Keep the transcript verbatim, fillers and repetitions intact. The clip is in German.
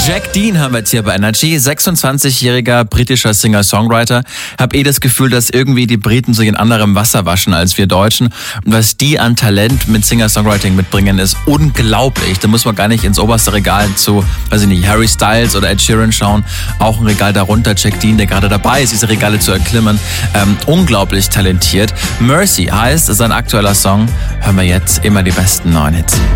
Jack Dean haben wir jetzt hier bei Energy, sechsundzwanzigjähriger britischer Singer-Songwriter. Hab eh das Gefühl, dass irgendwie die Briten sich in anderem Wasser waschen als wir Deutschen. Und was die an Talent mit Singer-Songwriting mitbringen, ist unglaublich. Da muss man gar nicht ins oberste Regal zu, weiß ich nicht, Harry Styles oder Ed Sheeran schauen. Auch ein Regal darunter, Jack Dean, der gerade dabei ist, diese Regale zu erklimmen. Ähm, unglaublich talentiert. Mercy heißt sein aktueller Song. Hören wir jetzt immer die besten neuen Hits.